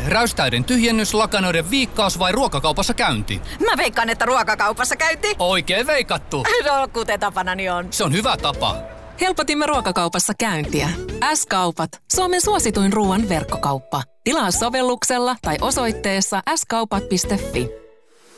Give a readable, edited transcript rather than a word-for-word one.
Räystäiden tyhjennys, lakanoiden viikkaus vai ruokakaupassa käynti? Mä veikkaan, että ruokakaupassa käynti. Oikein veikattu. No, kuten tapanani on. Se on hyvä tapa. Helpotimme ruokakaupassa käyntiä. S-kaupat. Suomen suosituin ruoan verkkokauppa. Tilaa sovelluksella tai osoitteessa skaupat.fi.